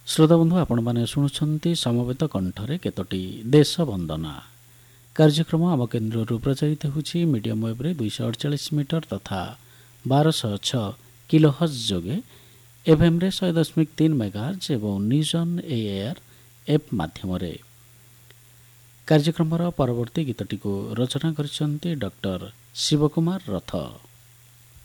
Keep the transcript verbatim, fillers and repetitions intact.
ଶ୍ରୋତାବନ୍ଧୁ ଆପଣମାନେ ଶୁଣୁଛନ୍ତି ସମବେତ କଣ୍ଠରେ କେତୋଟି ଦେଶ ବନ୍ଦନା କାର୍ଯ୍ୟକ୍ରମ ଆମ କେନ୍ଦ୍ରରୁ ପ୍ରଚାରିତ ହେଉଛି ମିଡ଼ିୟମ୍ ୱେବ୍ରେ ଦୁଇଶହ ଅଡ଼ଚାଳିଶ ମିଟର ତଥା ବାରଶହ ଛଅ କିଲୋ ହର୍ଜ ଯୋଗେ ଏଫ୍ଏମ୍ରେ ଶହେ ଦଶମିକ ତିନି ମେଗାହର୍ଜ ଏବଂ ନ୍ୟୁଜ୍ ଅନ୍ ଏଆର୍ ଏପ୍ ମାଧ୍ୟମରେ। କାର୍ଯ୍ୟକ୍ରମର ପରବର୍ତ୍ତୀ ଗୀତଟିକୁ ରଚନା କରିଛନ୍ତି ଡକ୍ଟର ଶିବକୁମାର ରଥ।